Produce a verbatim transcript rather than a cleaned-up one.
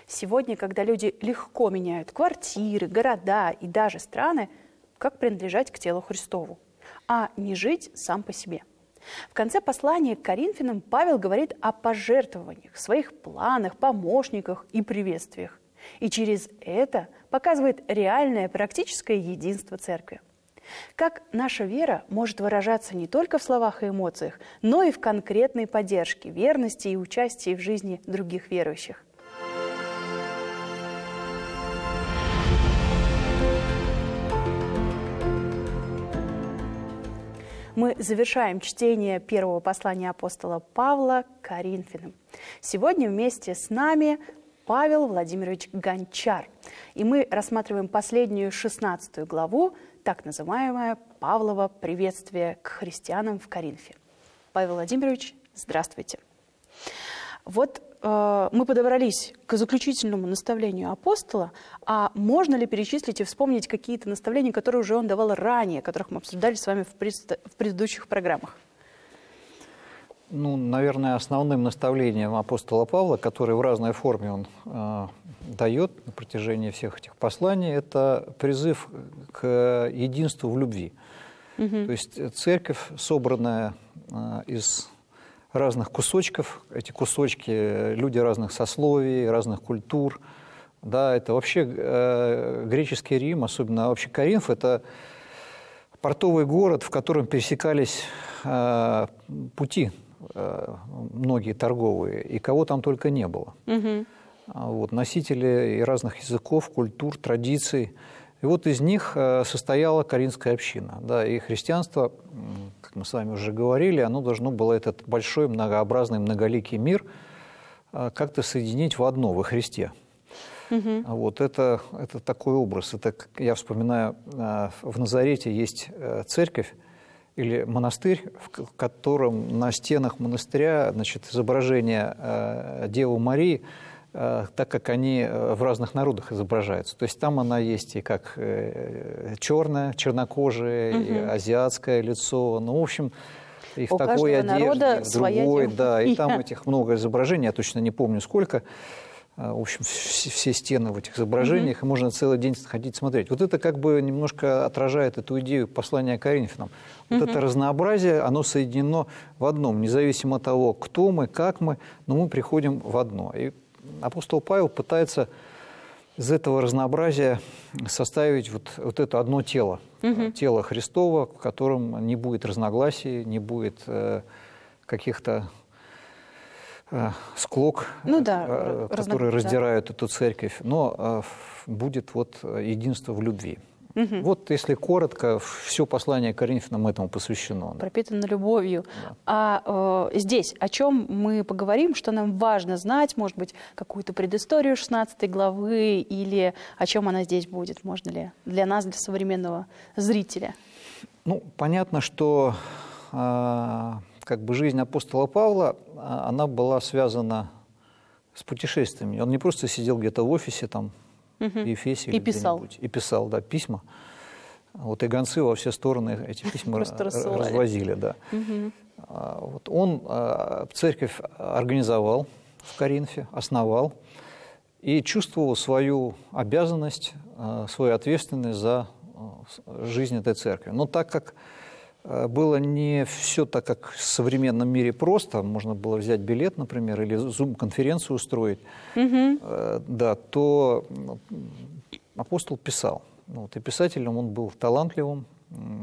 Сегодня, когда люди легко меняют квартиры, города и даже страны, как принадлежать к телу Христову, а не жить сам по себе. В конце послания к Коринфянам Павел говорит о пожертвованиях, своих планах, помощниках и приветствиях. И через это показывает реальное практическое единство церкви. Как наша вера может выражаться не только в словах и эмоциях, но и в конкретной поддержке, верности и участии в жизни других верующих. Мы завершаем чтение первого послания апостола Павла к Коринфянам. Сегодня вместе с нами Павел Владимирович Гончар. И мы рассматриваем последнюю шестнадцатую главу, так называемое Павлово приветствие к христианам в Коринфе. Павел Владимирович, здравствуйте. Вот э, мы подобрались к заключительному наставлению апостола, а можно ли перечислить и вспомнить какие-то наставления, которые уже он давал ранее, которых мы обсуждали с вами в, пред, в предыдущих программах? Ну, наверное, основным наставлением апостола Павла, которое в разной форме он э, дает на протяжении всех этих посланий, это призыв к единству в любви. Угу. То есть церковь, собранная э, из разных кусочков, эти кусочки, люди разных сословий, разных культур, да, это вообще э, греческий Рим, особенно вообще Коринф, это портовый город, в котором пересекались э, пути, многие торговые, и кого там только не было. Угу. Вот, носители и разных языков, культур, традиций. И вот из них состояла Коринфская община. Да, и христианство, как мы с вами уже говорили, оно должно было этот большой, многообразный, многоликий мир как-то соединить в одно, во Христе. Угу. Вот, это, это такой образ. Это, я вспоминаю, в Назарете есть церковь, или монастырь, в котором на стенах монастыря, значит, изображение э, Девы Марии, э, так как они в разных народах изображаются. То есть там она есть и как э, черная, чернокожая, угу. и азиатское лицо, ну, в общем, и в У такой одежде, в другой, да, и там этих много изображений, я точно не помню сколько. В общем, все стены в этих изображениях, mm-hmm. и можно целый день ходить смотреть. Вот это как бы немножко отражает эту идею послания к Коринфянам. Вот mm-hmm. это разнообразие, оно соединено в одном, независимо от того, кто мы, как мы, но мы приходим в одно. И апостол Павел пытается из этого разнообразия составить вот, вот это одно тело, mm-hmm. тело Христово, в котором не будет разногласий, не будет э, каких-то склок, ну, да, который раздирает да. эту церковь, но будет вот единство в любви. Угу. Вот, если коротко, все послание к Коринфянам этому посвящено. Пропитано любовью. Да. А э, здесь о чем мы поговорим, что нам важно знать, может быть, какую-то предысторию шестнадцатой главы, или о чем она здесь будет, можно ли для нас, для современного зрителя? Ну, понятно, что э, как бы жизнь апостола Павла, она была связана с путешествиями. Он не просто сидел где-то в офисе, там, угу. в Ефесе и писал. И писал, да, письма. Вот и гонцы во все стороны эти письма развозили, да. Угу. Вот он церковь организовал в Коринфе, основал и чувствовал свою обязанность, свою ответственность за жизнь этой церкви. Но так как было не все так, как в современном мире просто, можно было взять билет, например, или зум-конференцию устроить, угу. да, то апостол писал. Вот, и писателем он был талантливым,